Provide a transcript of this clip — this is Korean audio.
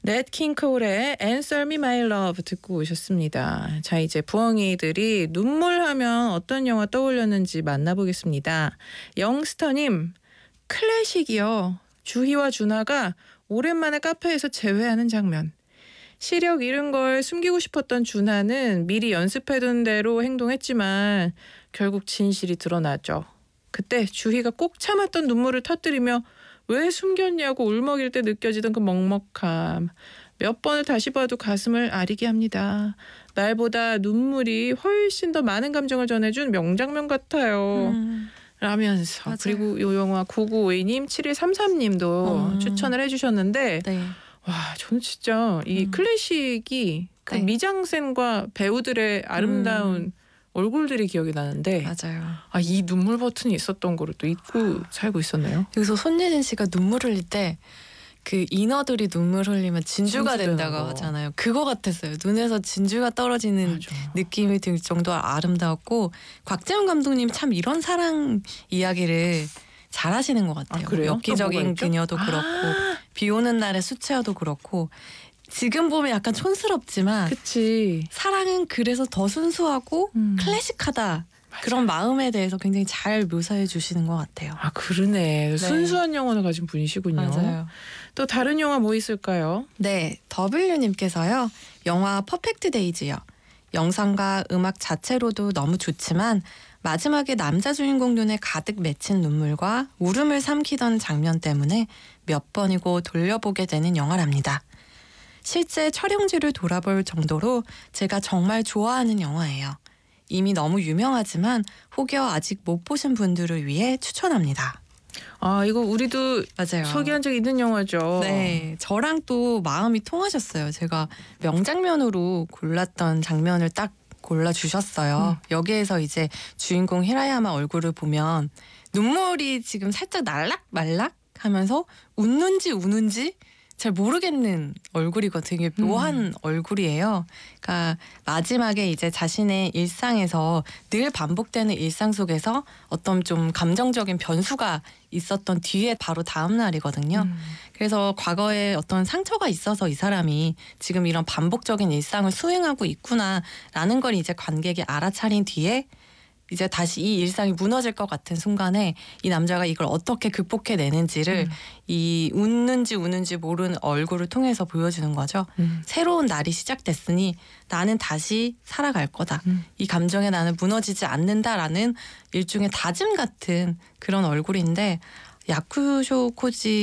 넷 킹콜의 Answer Me My Love 듣고 오셨습니다. 자, 이제 부엉이들이 눈물하면 어떤 영화 떠올렸는지 만나보겠습니다. 영스터님, 클래식이요. 주희와 준하가 오랜만에 카페에서 재회하는 장면. 시력 잃은 걸 숨기고 싶었던 준하는 미리 연습해둔 대로 행동했지만 결국 진실이 드러나죠. 그때 주희가 꼭 참았던 눈물을 터뜨리며 왜 숨겼냐고 울먹일 때 느껴지던 그 먹먹함. 몇 번을 다시 봐도 가슴을 아리게 합니다. 날보다 눈물이 훨씬 더 많은 감정을 전해준 명장면 같아요. 라면서. 맞아요. 그리고 이 영화 9952님, 7133님도 추천을 해주셨는데 네. 와, 저는 진짜 이 클래식이 그 네. 미장센과 배우들의 아름다운 얼굴들이 기억이 나는데 맞아요. 아, 이 눈물 버튼이 있었던 거를 또 잊고 살고 있었네요. 여기서 손예진 씨가 눈물 흘릴 때 그 인어들이 눈물 흘리면 진주가 진주 되는 된다고 거. 하잖아요. 그거 같았어요. 눈에서 진주가 떨어지는 맞아. 느낌이 들 정도로 아름다웠고, 곽재훈 감독님 참 이런 사랑 이야기를 잘하시는 것 같아요. 아, 그래요? 또 뭐가 엽기적인 있죠? 그녀도 그렇고 비 오는 날의 수채화도 그렇고, 지금 보면 약간 촌스럽지만 그치. 사랑은 그래서 더 순수하고 클래식하다. 그런 마음에 대해서 굉장히 잘 묘사해 주시는 것 같아요. 아, 그러네. 네. 순수한 영혼을 가진 분이시군요. 맞아요. 또 다른 영화 뭐 있을까요? 네, W님께서요. 영화 퍼펙트 데이즈요. 영상과 음악 자체로도 너무 좋지만 마지막에 남자 주인공 눈에 가득 맺힌 눈물과 울음을 삼키던 장면 때문에 몇 번이고 돌려보게 되는 영화랍니다. 실제 촬영지를 돌아볼 정도로 제가 정말 좋아하는 영화예요. 이미 너무 유명하지만 혹여 아직 못 보신 분들을 위해 추천합니다. 아, 이거 우리도 맞아요. 소개한 적 있는 영화죠. 네, 저랑 또 마음이 통하셨어요. 제가 명장면으로 골랐던 장면을 딱 골라주셨어요. 여기에서 이제 주인공 히라야마 얼굴을 보면 눈물이 지금 살짝 날락말락 하면서 웃는지 우는지 잘 모르겠는 얼굴이거든요. 묘한 얼굴이에요. 그러니까 마지막에 이제 자신의 일상에서 늘 반복되는 일상 속에서 어떤 좀 감정적인 변수가 있었던 뒤에 바로 다음 날이거든요. 그래서 과거에 어떤 상처가 있어서 이 사람이 지금 이런 반복적인 일상을 수행하고 있구나라는 걸 이제 관객이 알아차린 뒤에 이제 다시 이 일상이 무너질 것 같은 순간에 이 남자가 이걸 어떻게 극복해내는지를 이 웃는지 우는지 모르는 얼굴을 통해서 보여주는 거죠. 새로운 날이 시작됐으니 나는 다시 살아갈 거다. 이 감정에 나는 무너지지 않는다라는 일종의 다짐 같은 그런 얼굴인데, 야쿠쇼 코지